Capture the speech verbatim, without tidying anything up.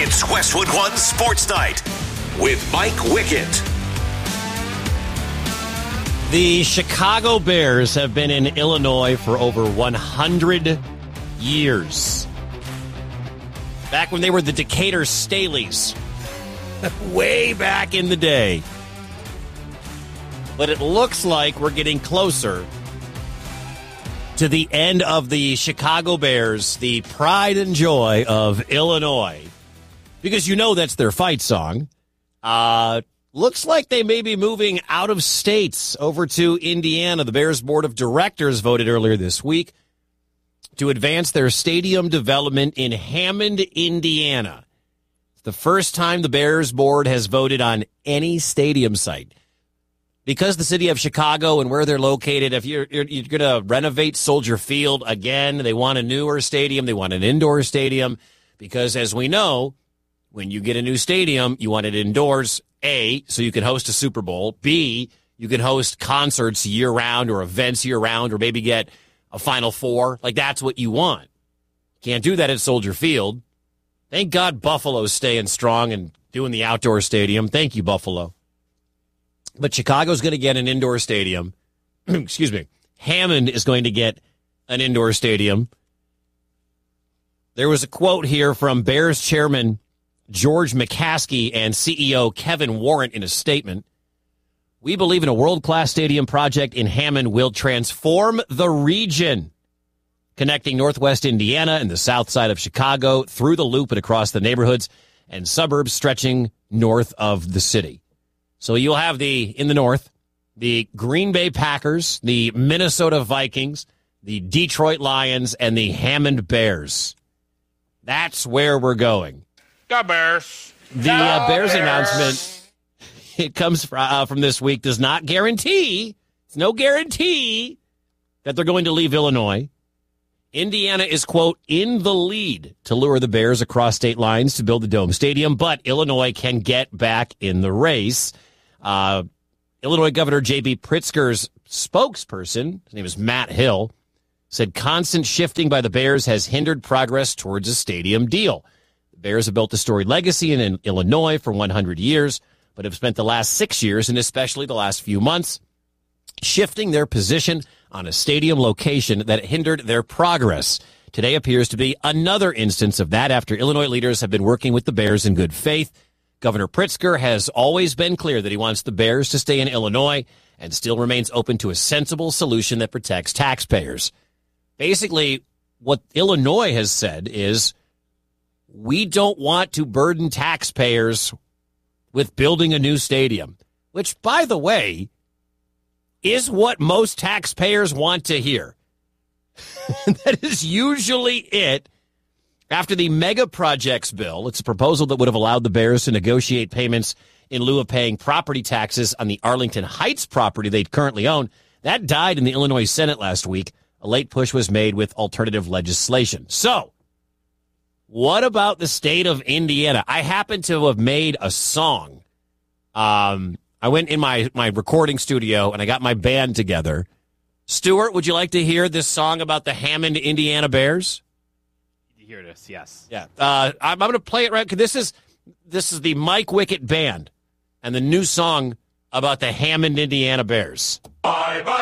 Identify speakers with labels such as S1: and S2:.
S1: It's Westwood One Sports Night with Mike Wickett.
S2: The Chicago Bears have been in Illinois for over one hundred years. Back when they were the Decatur Staleys. Way back in the day. But it looks like we're getting closer to the end of the Chicago Bears, the pride and joy of Illinois. Because you know that's their fight song. Uh, looks like they may be moving out of states over to Indiana. The Bears Board of Directors voted earlier this week to advance their stadium development in Hammond, Indiana. It's the first time the Bears Board has voted on any stadium site. Because the city of Chicago and where they're located, if you're, you're, you're going to renovate Soldier Field again, they want a newer stadium. They want an indoor stadium because, as we know, when you get a new stadium, you want it indoors, A, so you can host a Super Bowl, B, you can host concerts year-round or events year-round or maybe get a Final Four. Like, that's what you want. Can't do that at Soldier Field. Thank God Buffalo's staying strong and doing the outdoor stadium. Thank you, Buffalo. But Chicago's going to get an indoor stadium. Excuse me. Hammond is going to get an indoor stadium. There was a quote here from Bears chairman George McCaskey and C E O Kevin Warrant in a statement. We believe in a world-class stadium project in Hammond will transform the region, connecting Northwest Indiana and the south side of Chicago through the loop and across the neighborhoods and suburbs stretching north of the city. So you'll have the, in the north, the Green Bay Packers, the Minnesota Vikings, the Detroit Lions, and the Hammond Bears. That's where we're going.
S3: The Bears.
S2: The uh, Bears announcement, it comes from, uh, from this week, does not guarantee, it's no guarantee that they're going to leave Illinois. Indiana is, quote, in the lead to lure the Bears across state lines to build the Dome Stadium, but Illinois can get back in the race. Uh, Illinois Governor J B. Pritzker's spokesperson, his name is Matt Hill, said constant shifting by the Bears has hindered progress towards a stadium deal. The Bears have built a storied legacy in, in Illinois for one hundred years, but have spent the last six years, and especially the last few months, shifting their position on a stadium location that hindered their progress. Today appears to be another instance of that after Illinois leaders have been working with the Bears in good faith. Governor Pritzker has always been clear that he wants the Bears to stay in Illinois and still remains open to a sensible solution that protects taxpayers. Basically, what Illinois has said is, we don't want to burden taxpayers with building a new stadium, which, by the way, is what most taxpayers want to hear. That is usually it. After the mega projects bill, it's a proposal that would have allowed the Bears to negotiate payments in lieu of paying property taxes on the Arlington Heights property they currently own. That died in the Illinois Senate last week. A late push was made with alternative legislation. So, what about the state of Indiana? I happen to have made a song. Um, I went in my, my recording studio and I got my band together. Stuart, would you like to hear this song about the Hammond, Indiana Bears?
S3: Hear this, yes.
S2: Yeah. Uh, I'm, I'm going to play it right. 'Cause this is, this is the Mike Wickett Band and the new song about the Hammond, Indiana Bears.
S4: Bye bye.